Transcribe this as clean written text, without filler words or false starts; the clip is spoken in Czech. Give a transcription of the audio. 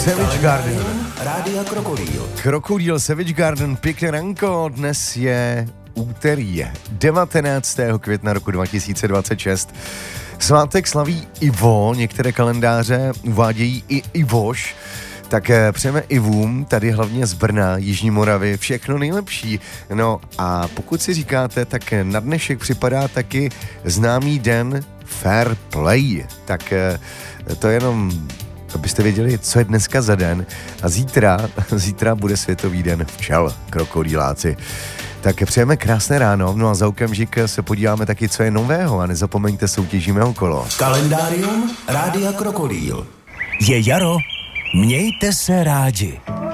Savage Garden. Rádia Krokodýl. Krokodýl, Savage Garden, pěkné ranko, dnes je úterý 19. května roku 2026. Svátek slaví Ivo, některé kalendáře uvádějí i Ivoš, tak přejeme Ivům, tady hlavně z Brna, Jižní Moravy, všechno nejlepší. No a pokud si říkáte, tak na dnešek připadá taky známý den Fair Play. Tak to jenom, abyste věděli, co je dneska za den. A zítra bude Světový den včel, krokodýláci. Tak přejeme krásné ráno, no a za okamžik se podíváme taky, co je nového a nezapomeňte, soutěžíme okolo. Kalendárium Rádia Krokodýl. Je jaro, mějte se rádi.